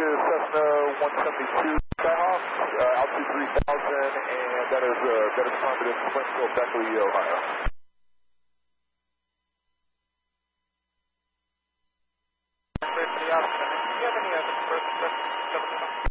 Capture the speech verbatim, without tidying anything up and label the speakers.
Speaker 1: to Cessna one seventy-two Skyhawk, uh, altitude three thousand, and that is, uh, that is targeted in Springfield, Beckley, Ohio.